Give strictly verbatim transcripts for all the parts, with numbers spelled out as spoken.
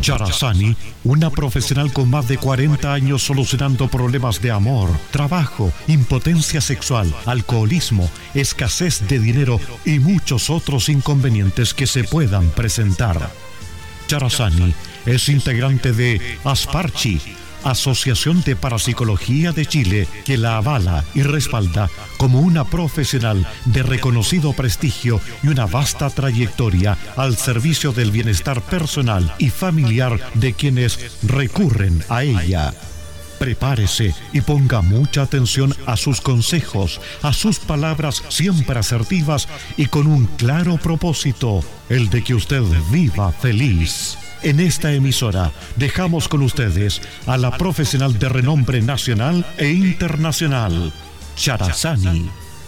Charazani, una profesional con más de cuarenta años solucionando problemas de amor, trabajo, impotencia sexual, alcoholismo, escasez de dinero y muchos otros inconvenientes que se puedan presentar. Charazani es integrante de Asparchi, Asociación de Parapsicología de Chile, que la avala y respalda como una profesional de reconocido prestigio y una vasta trayectoria al servicio del bienestar personal y familiar de quienes recurren a ella. Prepárese y ponga mucha atención a sus consejos, a sus palabras siempre asertivas y con un claro propósito, el de que usted viva feliz. En esta emisora dejamos con ustedes a la profesional de renombre nacional e internacional, Charazani.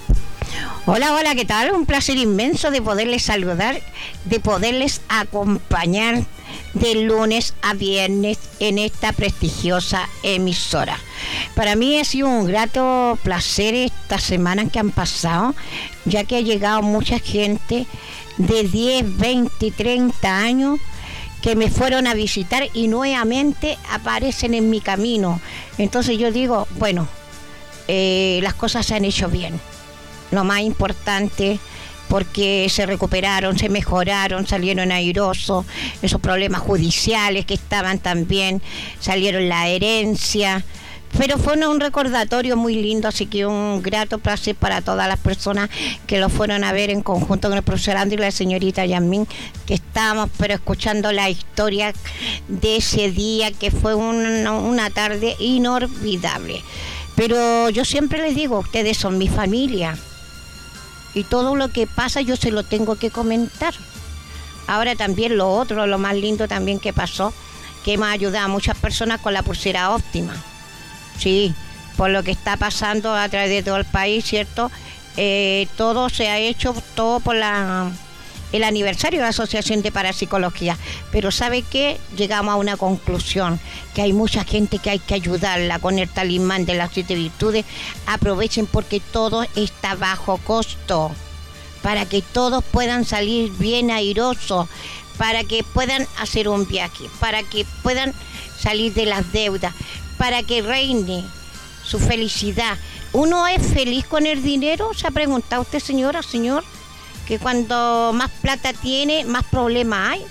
Hola, hola, ¿qué tal? Un placer inmenso de poderles saludar, de poderles acompañar de lunes a viernes en esta prestigiosa emisora. Para mí ha sido un grato placer estas semanas que han pasado, ya que ha llegado mucha gente de diez, veinte, treinta años que me fueron a visitar y nuevamente aparecen en mi camino. Entonces yo digo, bueno, eh, las cosas se han hecho bien. Lo más importante, porque se recuperaron, se mejoraron, salieron airosos, esos problemas judiciales que estaban también, salieron la herencia. Pero fue un recordatorio muy lindo, así que un grato placer para todas las personas que lo fueron a ver en conjunto con el profesor Andrés y la señorita Yasmín, que estábamos pero escuchando la historia de ese día, que fue una, una tarde inolvidable. Pero yo siempre les digo, ustedes son mi familia y todo lo que pasa yo se lo tengo que comentar. Ahora también lo otro, lo más lindo también que pasó, que hemos ayudado a muchas personas con la pulsera óptima. Sí, por lo que está pasando a través de todo el país, ¿cierto? Eh, todo se ha hecho, todo por la, el aniversario de la Asociación de Parapsicología. Pero ¿sabe qué? Llegamos a una conclusión, que hay mucha gente que hay que ayudarla con el talismán de las siete virtudes. Aprovechen porque todo está bajo costo, para que todos puedan salir bien airosos, para que puedan hacer un viaje, para que puedan salir de las deudas, para que reine su felicidad. ¿Uno es feliz con el dinero? ¿Se ha preguntado usted, señora, señor? Que cuando más plata tiene, más problemas hay.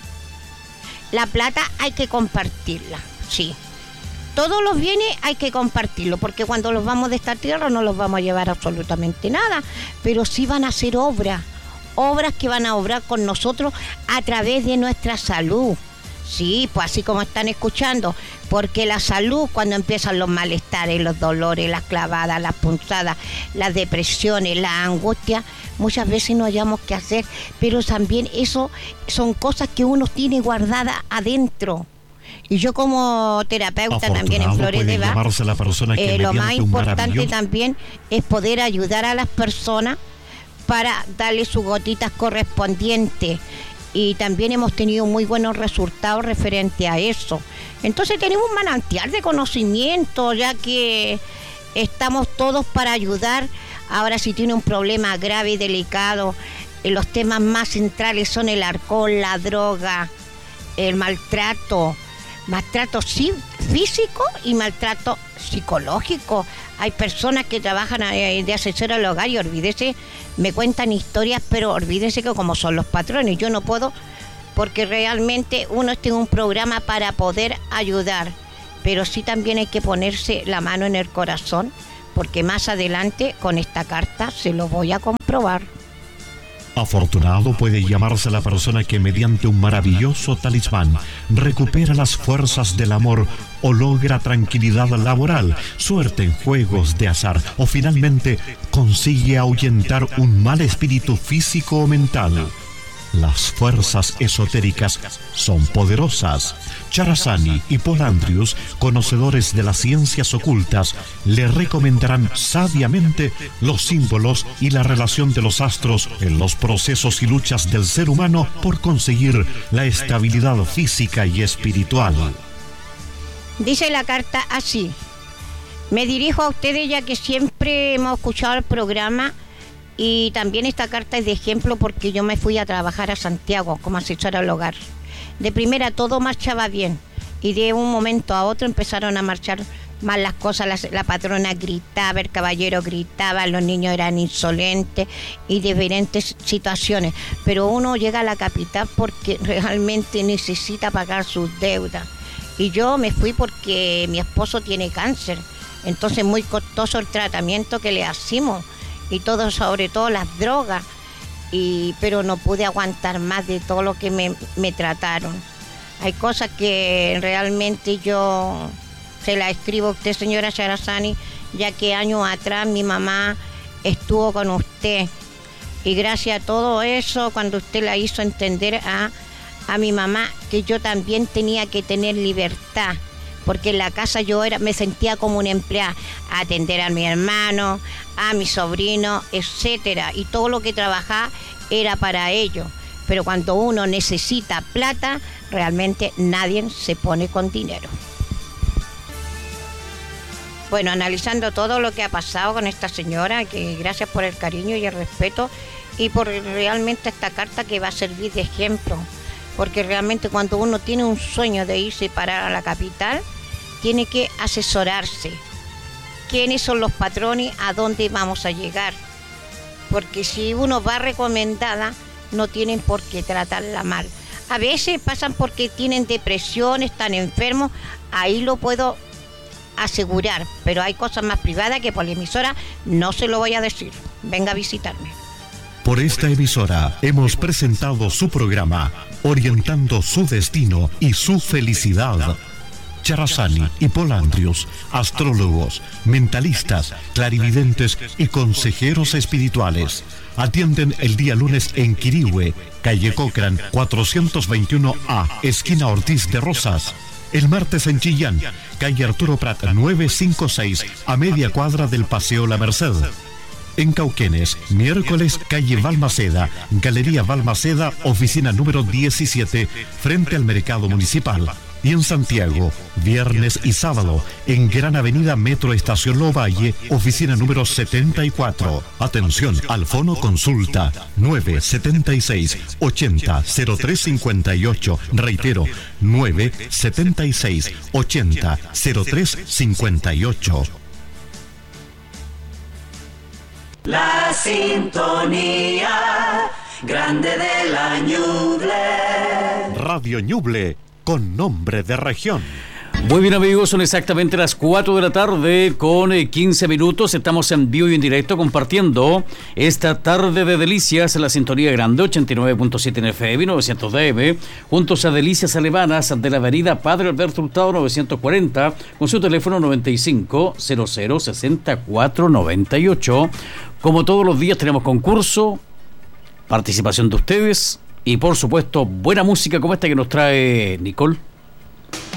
La plata hay que compartirla, sí. Todos los bienes hay que compartirlos, porque cuando los vamos de esta tierra no los vamos a llevar absolutamente nada, pero sí van a ser obras, obras que van a obrar con nosotros a través de nuestra salud. Sí, pues así como están escuchando, porque la salud, cuando empiezan los malestares, los dolores, las clavadas, las punzadas, las depresiones, la angustia, muchas veces no hayamos qué hacer, pero también eso son cosas que uno tiene guardadas adentro. Y yo como terapeuta también en Flores de Bach, eh, lo más importante también es poder ayudar a las personas para darle sus gotitas correspondientes. Y también hemos tenido muy buenos resultados referente a eso. Entonces tenemos un manantial de conocimiento, ya que estamos todos para ayudar. Ahora, si tiene un problema grave y delicado, eh, los temas más centrales son el alcohol, la droga, el maltrato, maltrato sí, físico y maltrato psicológico. Hay personas que trabajan de asesora al hogar y olvídese, me cuentan historias, pero olvídese que como son los patrones, yo no puedo, porque realmente uno tiene un programa para poder ayudar, pero sí también hay que ponerse la mano en el corazón, porque más adelante con esta carta se lo voy a comprobar. Afortunado puede llamarse la persona que mediante un maravilloso talismán recupera las fuerzas del amor o logra tranquilidad laboral, suerte en juegos de azar o finalmente consigue ahuyentar un mal espíritu físico o mental. Las fuerzas esotéricas son poderosas. Charazani y Paul Andrews, conocedores de las ciencias ocultas, le recomendarán sabiamente los símbolos y la relación de los astros en los procesos y luchas del ser humano por conseguir la estabilidad física y espiritual. Dice la carta así: me dirijo a ustedes ya que siempre hemos escuchado el programa Y también esta carta es de ejemplo porque yo me fui a trabajar a Santiago como asesora al hogar. De primera todo marchaba bien y de un momento a otro empezaron a marchar mal las cosas. La, la patrona gritaba, el caballero gritaba, los niños eran insolentes y diferentes situaciones. Pero uno llega a la capital porque realmente necesita pagar sus deudas. Y yo me fui porque mi esposo tiene cáncer, entonces muy costoso el tratamiento que le hacemos y todo, sobre todo las drogas, y pero no pude aguantar más de todo lo que me, me trataron. Hay cosas que realmente yo se la escribo a usted, señora Sherazani, ya que años atrás mi mamá estuvo con usted y gracias a todo eso, cuando usted la hizo entender a, a mi mamá que yo también tenía que tener libertad, porque en la casa yo era, me sentía como una empleada, atender a mi hermano, a mi sobrino, etcétera, y todo lo que trabajaba era para ellos. Pero cuando uno necesita plata, realmente nadie se pone con dinero. Bueno, analizando todo lo que ha pasado con esta señora, que gracias por el cariño y el respeto y por realmente esta carta que va a servir de ejemplo, porque realmente cuando uno tiene un sueño de irse para la capital, tiene que asesorarse. ¿Quiénes son los patrones? ¿A dónde vamos a llegar? Porque si uno va recomendada, no tienen por qué tratarla mal. A veces pasan porque tienen depresión, están enfermos, ahí lo puedo asegurar, pero hay cosas más privadas que por la emisora no se lo voy a decir. Venga a visitarme. Por esta emisora hemos presentado su programa, orientando su destino y su felicidad. Sherazani y Paul Andrews, astrólogos, mentalistas, clarividentes y consejeros espirituales. Atienden el día lunes en Quirihue, calle Cochrane, cuatrocientos veintiuno A, esquina Ortiz de Rosas. El martes en Chillán, calle Arturo Prat, novecientos cincuenta y seis, a media cuadra del Paseo La Merced. En Cauquenes, miércoles, calle Balmaceda, Galería Balmaceda, oficina número diecisiete, frente al Mercado Municipal. Y en Santiago, viernes y sábado, en Gran Avenida Metro Estación Lovalle, oficina número setenta y cuatro. Atención, al fono consulta nueve siete seis, ochenta, cero tres cincuenta y ocho. Reitero, nueve siete seis, ochenta, cero tres cincuenta y ocho. La sintonía grande de la Ñuble. Radio Ñuble, con nombre de región. Muy bien, amigos, son exactamente las cuatro de la tarde con quince minutos. Estamos en vivo y en directo compartiendo esta tarde de delicias en la sintonía grande ochenta y nueve punto siete en F M, novecientos D M, juntos a Delicias Alemanas de la avenida Padre Alberto Hurtado novecientos cuarenta, con su teléfono noventa y cinco, cero cero, sesenta y cuatro noventa y ocho. Como todos los días tenemos concurso, participación de ustedes y por supuesto buena música como esta que nos trae Nicole.